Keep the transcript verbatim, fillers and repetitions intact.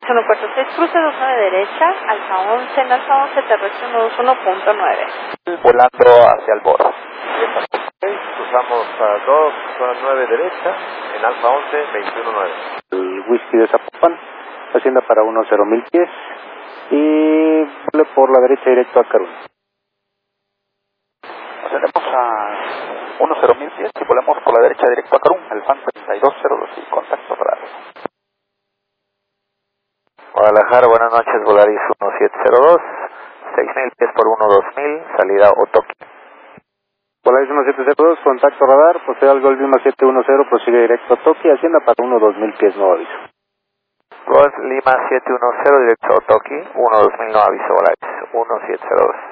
uno cuatro seis, cruce dos nueve derecha, alfa once, en alfa once, terrestre uno dos uno punto nueve. Volando hacia el borde. Cruzamos a dos nueve derecha, en alfa once, veintiuno nueve. El whisky de Zapopan, hacienda para uno cero mil pies, y vole por la derecha directo a Carún. Ascendemos a uno cero mil pies y volamos por la derecha directo a Carún, Alfán treinta y dos cero dos y contacto radar. Guadalajara, buenas noches, Volaris uno siete cero dos, seis mil pies por uno dos mil, salida Otoki. Volaris uno siete cero dos, contacto radar, posee al Golf uno siete uno cero, prosigue directo a Toki, hacienda para uno dos mil pies, no aviso. Golf Lima siete uno cero, directo a Otoki, uno dos mil, no aviso, Volaris uno siete cero dos.